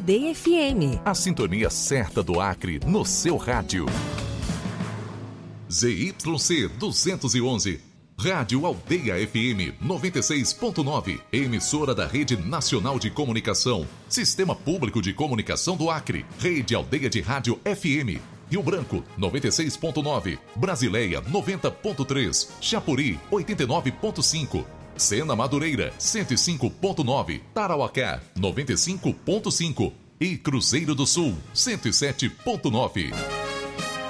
Aldeia FM. A sintonia certa do Acre no seu rádio. ZYC 211. Rádio Aldeia FM 96.9. Emissora da Rede Nacional de Comunicação. Sistema Público de Comunicação do Acre. Rede Aldeia de Rádio FM. Rio Branco 96.9. Brasileia 90.3. Chapuri 89.5. Sena Madureira 105.9. Tarauacá 95.5. E Cruzeiro do Sul 107.9.